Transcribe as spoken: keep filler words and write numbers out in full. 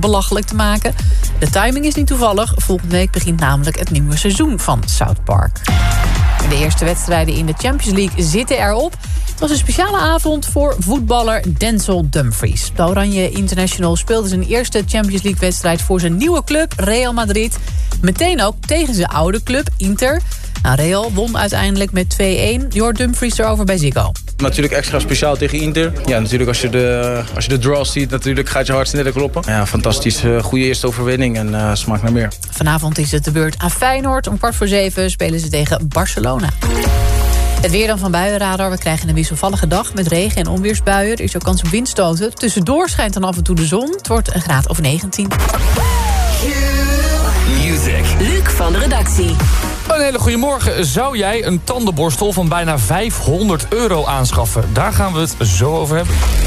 belachelijk te maken. De timing is niet toevallig. Volgende week begint namelijk het nieuwe seizoen van South Park. De eerste wedstrijden in de Champions League zitten erop. Het was een speciale avond voor voetballer Denzel Dumfries. De Oranje International speelde zijn eerste Champions League-wedstrijd voor zijn nieuwe club Real Madrid. Meteen ook tegen zijn oude club Inter. Nou, Real won uiteindelijk met twee-een. Je hoort Dumfries erover bij Ziggo. Natuurlijk extra speciaal tegen Inter. Ja, natuurlijk als je de, als je de draw ziet, natuurlijk gaat je hart sneller kloppen. Ja, fantastisch. Uh, goede eerste overwinning en uh, smaakt naar meer. Vanavond is het de beurt aan Feyenoord. Om kwart voor zeven spelen ze tegen Barcelona. Het weer dan van Buienradar. We krijgen een wisselvallige dag met regen- en onweersbuien. Er is ook kans op windstoten. Tussendoor schijnt dan af en toe de zon. Het wordt een graad of negentien. Music. Luc van de redactie. Een hele goede morgen. Zou jij een tandenborstel van bijna vijfhonderd euro aanschaffen? Daar gaan we het zo over hebben.